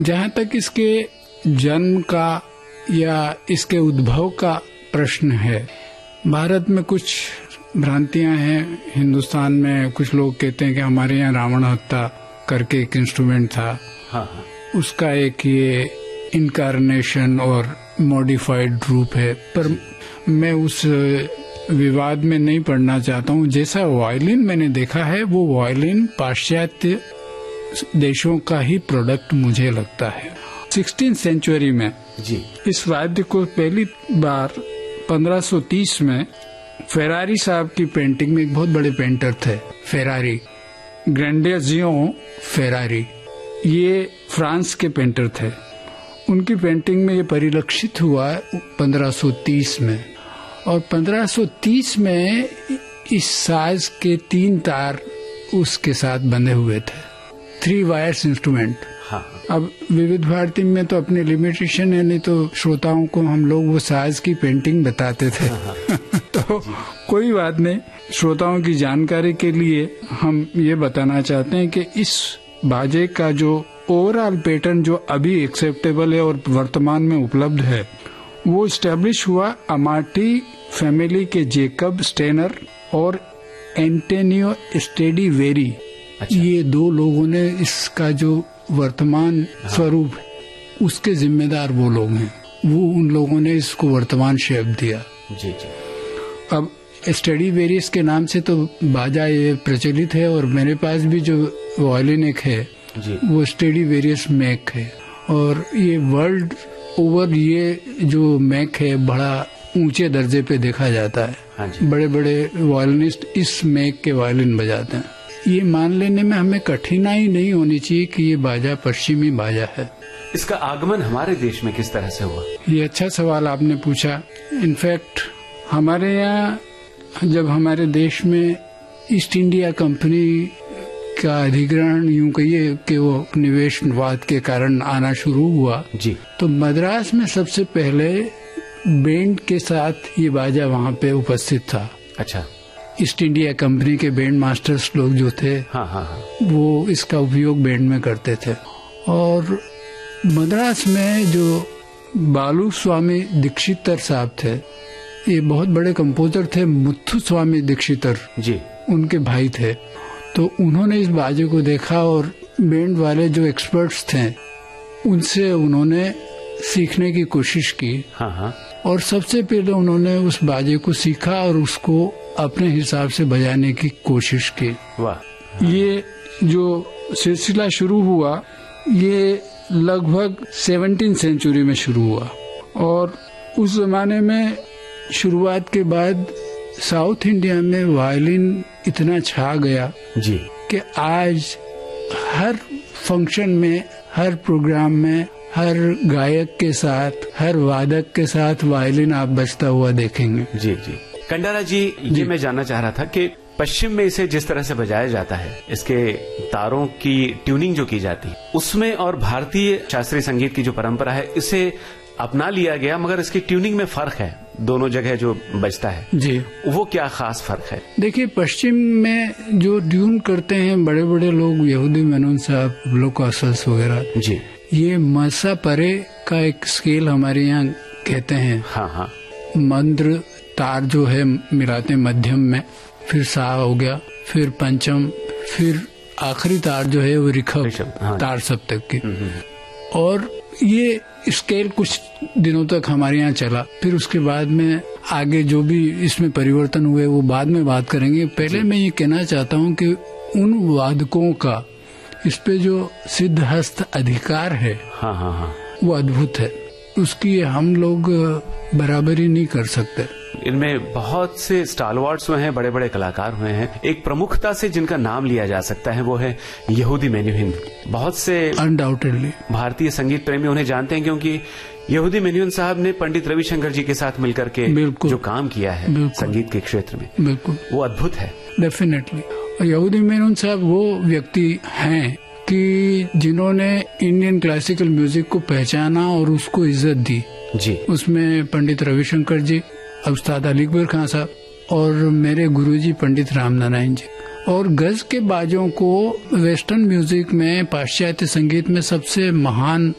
जहाँ तक इसके जन्म का या इसके उद्भव का प्रश्न है, भारत में कुछ भ्रांतियां हैं। हिंदुस्तान में कुछ लोग कहते हैं कि हमारे यहाँ रावण हत्ता करके एक इंस्ट्रूमेंट था, हाँ। उसका एक ये इनकारनेशन और मॉडिफाइड रूप है, पर मैं उस विवाद में नहीं पड़ना चाहता हूँ। जैसा वायलिन मैंने देखा है, वो वायलिन पाश्चात्य देशों का ही प्रोडक्ट मुझे लगता है। 16th सेंचुरी में जी इस वाद्य को पहली बार 1530 में फेरारी साहब की पेंटिंग में, एक बहुत बड़े पेंटर थे फेरारी, ग्रैंडेजियो फेरारी, ये फ्रांस के पेंटर थे। उनकी पेंटिंग में ये परिलक्षित हुआ 1530 में, और 1530 में इस साज के 3 तार उसके साथ बंधे हुए थे, 3 वायर्स इंस्ट्रूमेंट। हाँ। अब विविध भारती में तो अपनी लिमिटेशन है, नहीं तो श्रोताओं को हम लोग वो साज की पेंटिंग बताते थे। हाँ। तो कोई बात नहीं, श्रोताओं की जानकारी के लिए हम ये बताना चाहते हैं कि इस बाजे का जो ओवरऑल पैटर्न जो अभी एक्सेप्टेबल है और वर्तमान में उपलब्ध है, वो स्टैब्लिश हुआ अमाटी फैमिली के जेकब स्टेनर और एंटोनियो स्टेडीवेरी। अच्छा। ये 2 लोगों ने इसका जो वर्तमान स्वरूप है उसके जिम्मेदार वो लोग हैं, वो उन लोगों ने इसको वर्तमान शेप दिया। जी जी। अब स्टेडीवेरियस के नाम से तो बाजा ये प्रचलित है, और मेरे पास भी जो वायलिन एक है जी, वो स्टेडीवेरियस मैक है, और ये वर्ल्ड ओवर ये जो मैक है बड़ा ऊंचे दर्जे पे देखा जाता है। हाँ जी। बड़े बड़े वायलिनिस्ट इस मैक के वायलिन बजाते हैं। ये मान लेने में हमें कठिनाई नहीं होनी चाहिए कि ये बाजा पश्चिमी बाजा है। इसका आगमन हमारे देश में किस तरह से हुआ? ये अच्छा सवाल आपने पूछा। इनफैक्ट हमारे यहाँ जब हमारे देश में ईस्ट इंडिया कंपनी का अधिग्रहण, यूं कहिए कि वो निवेशवाद के कारण आना शुरू हुआ जी, तो मद्रास में सबसे पहले बैंड के साथ ये बाजा वहाँ पे उपस्थित था। अच्छा। ईस्ट इंडिया कंपनी के बैंड मास्टर्स लोग जो थे, हाँ हाँ हाँ, वो इसका उपयोग बैंड में करते थे। और मद्रास में जो बालू स्वामी दीक्षितर साहब थे, ये बहुत बड़े कंपोजर थे, मुथु स्वामी दीक्षितर जी, उनके भाई थे। तो उन्होंने इस बाजे को देखा और बैंड वाले जो एक्सपर्ट्स थे उनसे उन्होंने सीखने की कोशिश की। हाँ हाँ। और सबसे पहले उन्होंने उस बाजे को सीखा और उसको अपने हिसाब से बजाने की कोशिश की। वाह। हाँ। ये जो सिलसिला शुरू हुआ ये लगभग 17th सेंचुरी में शुरू हुआ, और उस जमाने में शुरुआत के बाद साउथ इंडिया में वायलिन इतना छा गया जी कि आज हर फंक्शन में, हर प्रोग्राम में, हर गायक के साथ, हर वादक के साथ वायलिन आप बजता हुआ देखेंगे। जी जी। कंडारा जी, ये मैं जानना चाह रहा था कि पश्चिम में इसे जिस तरह से बजाया जाता है, इसके तारों की ट्यूनिंग जो की जाती है उसमें, और भारतीय शास्त्रीय संगीत की जो परंपरा है इसे अपना लिया गया, मगर इसकी ट्यूनिंग में फर्क है दोनों जगह जो बजता है जी, वो क्या खास फर्क है? देखिए, पश्चिम में जो ट्यून करते हैं बड़े बड़े लोग, यहूदी मेनन साहब, लोकासस वगैरह जी, ये मसा परे का एक स्केल हमारे यहाँ कहते हैं। हाँ हाँ। मंद्र तार जो है मिलाते मध्यम में, फिर सा हो गया, फिर पंचम, फिर आखिरी तार जो है वो ऋषभ हाँ, तार सप्तक की। और ये स्केल कुछ दिनों तक हमारे यहाँ चला, फिर उसके बाद में आगे जो भी इसमें परिवर्तन हुए वो बाद में बात करेंगे। पहले मैं ये कहना चाहता हूँ कि उन वादकों का इस पे जो सिद्धहस्त अधिकार है, हाँ हाँ हाँ, वो अद्भुत है, उसकी हम लोग बराबरी नहीं कर सकते। इनमें बहुत से स्टालवार्ड्स हुए हैं, बड़े बड़े कलाकार हुए हैं। एक प्रमुखता से जिनका नाम लिया जा सकता है वो है यहूदी मेनुहिन। बहुत से अनडाउटेडली भारतीय संगीत प्रेमी उन्हें जानते हैं, क्योंकि यहूदी मेनुहिन साहब ने पंडित रविशंकर जी के साथ मिलकर के जो काम किया है संगीत के क्षेत्र में, बिल्कुल वो अद्भुत है। डेफिनेटली। यहूदी मेनुहिन साहब वो व्यक्ति हैं कि जिन्होंने इंडियन क्लासिकल म्यूजिक को पहचाना और उसको इज्जत दी जी। उसमें पंडित रविशंकर जी, उस्ताद अली अकबर खान साहब और मेरे गुरुजी पंडित राम नारायण जी, और गज के बाजों को वेस्टर्न म्यूजिक में, पाश्चात्य संगीत में सबसे महान